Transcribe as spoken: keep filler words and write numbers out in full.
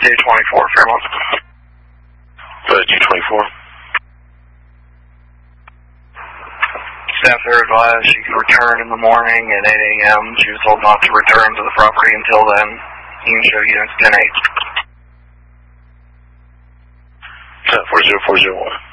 D twenty-four, Fairmont. Go ahead, D twenty-four. Staff there advised she could return in the morning at eight A M She was told not to return to the property until then. You can show units ten eight. four zero four zero one.